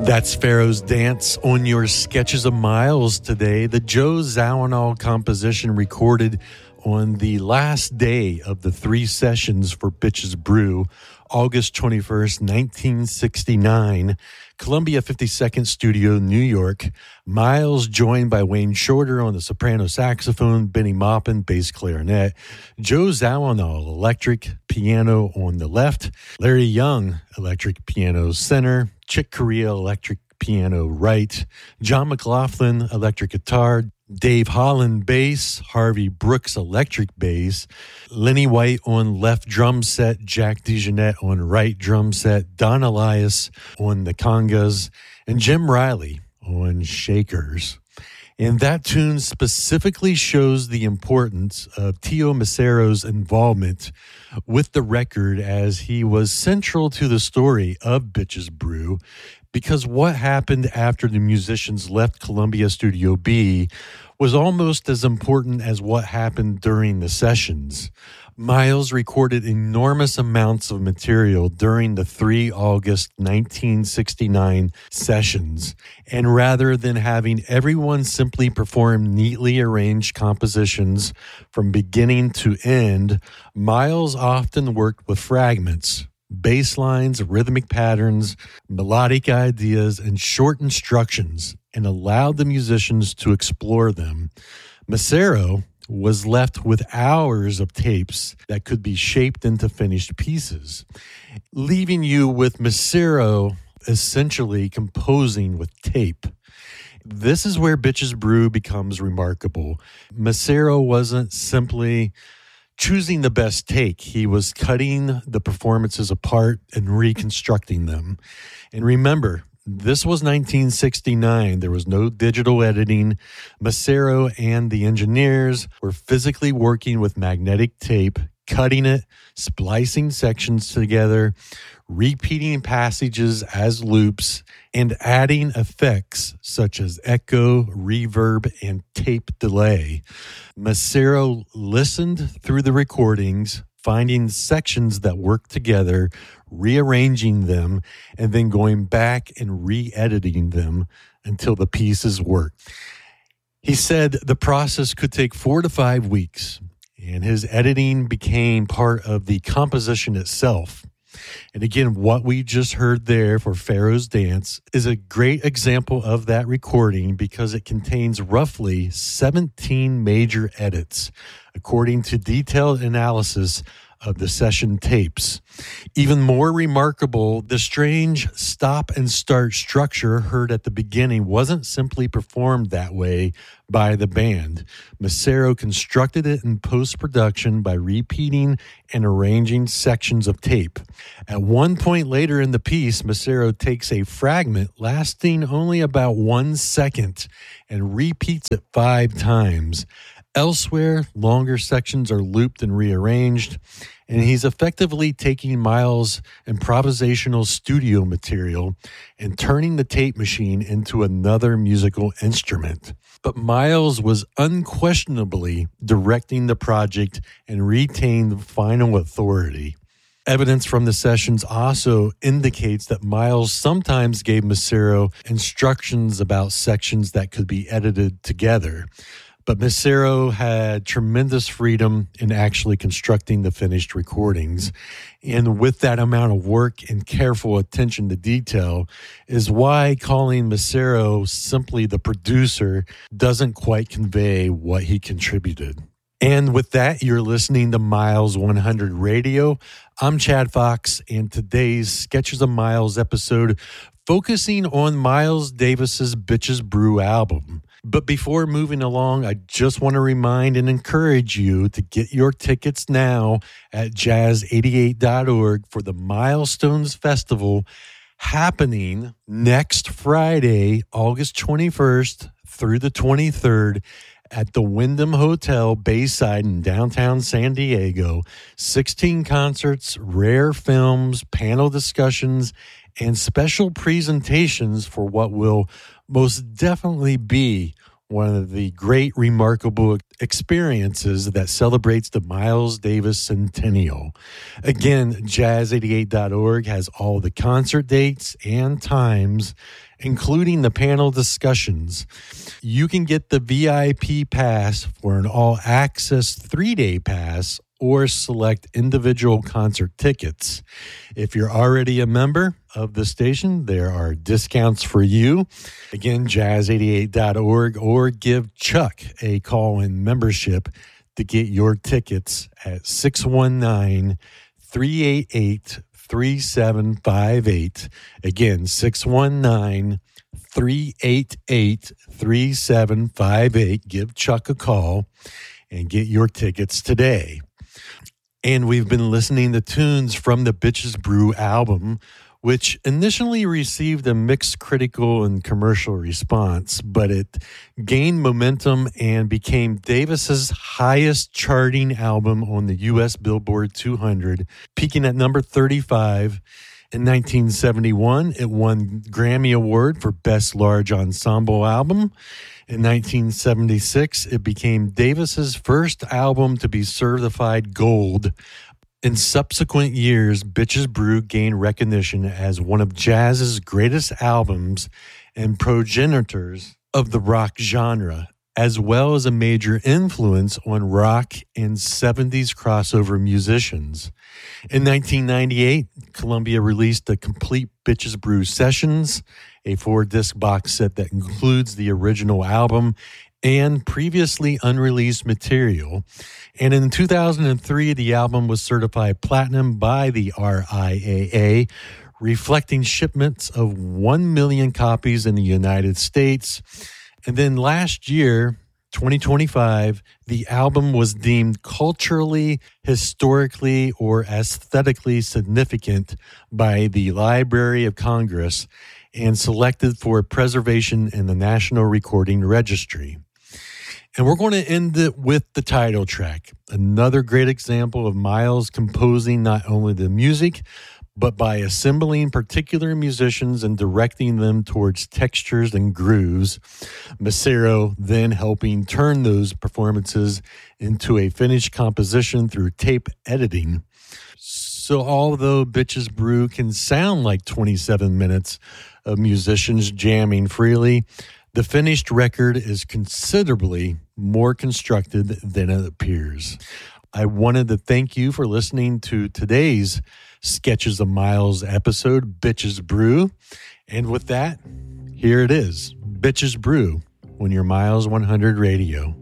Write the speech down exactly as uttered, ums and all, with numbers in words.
That's Pharaoh's Dance on your Sketches of Miles today. The Joe Zawinul composition recorded on the last day of the three sessions for Bitches Brew, August twenty-first, nineteen sixty-nine, Columbia fifty-second Studio, New York. Miles joined by Wayne Shorter on the soprano saxophone, Benny Maupin, bass clarinet, Joe Zawinul, electric piano on the left, Larry Young, electric piano center, Chick Corea, electric piano right, John McLaughlin, electric guitar, Dave Holland, bass, Harvey Brooks, electric bass, Lenny White on left drum set, Jack DeJohnette on right drum set, Don Elias on the congas, and Jim Riley on shakers. And that tune specifically shows the importance of Tio Macero's involvement with the record, as he was central to the story of Bitches Brew, because what happened after the musicians left Columbia Studio B was almost as important as what happened during the sessions. Miles recorded enormous amounts of material during the three August nineteen sixty-nine sessions, and rather than having everyone simply perform neatly arranged compositions from beginning to end, Miles often worked with fragments, bass lines, rhythmic patterns, melodic ideas, and short instructions, and allowed the musicians to explore them. Macero was left with hours of tapes that could be shaped into finished pieces, leaving you with Macero essentially composing with tape. This is where Bitches Brew becomes remarkable. Macero wasn't simply choosing the best take. He was cutting the performances apart and reconstructing them. And remember, this was nineteen sixty-nine. There was no digital editing. Macero and the engineers were physically working with magnetic tape, cutting it, splicing sections together, repeating passages as loops, and adding effects such as echo, reverb, and tape delay. Macero listened through the recordings, finding sections that work together, rearranging them, and then going back and re-editing them until the pieces work. He said the process could take four to five weeks, and his editing became part of the composition itself. And again, what we just heard there for Pharaoh's Dance is a great example of that recording, because it contains roughly seventeen major edits, according to detailed analysis of the session tapes. Even more remarkable, the strange stop and start structure heard at the beginning wasn't simply performed that way by the band. Macero constructed it in post-production by repeating and arranging sections of tape. At one point later in the piece, Macero takes a fragment lasting only about one second and repeats it five times. Elsewhere, longer sections are looped and rearranged, and he's effectively taking Miles' improvisational studio material and turning the tape machine into another musical instrument. But Miles was unquestionably directing the project and retained final authority. Evidence from the sessions also indicates that Miles sometimes gave Macero instructions about sections that could be edited together. But Macero had tremendous freedom in actually constructing the finished recordings. And with that amount of work and careful attention to detail is why calling Macero simply the producer doesn't quite convey what he contributed. And with that, you're listening to Miles one hundred Radio. I'm Chad Fox, and today's Sketches of Miles episode focusing on Miles Davis's Bitches Brew album. But before moving along, I just want to remind and encourage you to get your tickets now at jazz eighty-eight dot org for the Milestones Festival happening next Friday, August twenty-first through the twenty-third at the Wyndham Hotel Bayside in downtown San Diego. sixteen concerts, rare films, panel discussions, and special presentations for what will most definitely be one of the great, remarkable experiences that celebrates the Miles Davis Centennial. Again, jazz eighty-eight dot org has all the concert dates and times, including the panel discussions. You can get the V I P pass for an all-access three-day pass or select individual concert tickets. If you're already a member of the station, there are discounts for you. Again, jazz eighty-eight dot org, or give Chuck a call in membership to get your tickets at six one nine, three eight eight, three seven five eight. Again, six one nine, three eight eight, three seven five eight. Give Chuck a call and get your tickets today. And we've been listening to tunes from the Bitches Brew album, which initially received a mixed critical and commercial response, but it gained momentum and became Davis's highest charting album on the U S Billboard two hundred, peaking at number thirty-five. In nineteen seventy-one, it won Grammy Award for Best Large Ensemble Album. In nineteen seventy-six, it became Davis's first album to be certified gold. In subsequent years, Bitches Brew gained recognition as one of jazz's greatest albums and progenitors of the rock genre, as well as a major influence on rock and seventies crossover musicians. In nineteen ninety-eight, Columbia released the complete Bitches Brew Sessions, a four-disc box set that includes the original album and previously unreleased material. And in two thousand three, the album was certified platinum by the R I A A, reflecting shipments of one million copies in the United States. And then last year, twenty twenty-five, the album was deemed culturally, historically, or aesthetically significant by the Library of Congress and selected for preservation in the National Recording Registry. And we're going to end it with the title track, another great example of Miles composing not only the music, but by assembling particular musicians and directing them towards textures and grooves, Macero then helping turn those performances into a finished composition through tape editing. So although Bitches Brew can sound like twenty-seven minutes of musicians jamming freely, the finished record is considerably more constructed than it appears. I wanted to thank you for listening to today's Sketches of Miles episode, Bitches Brew. And with that, here it is, Bitches Brew on your Miles one hundred radio.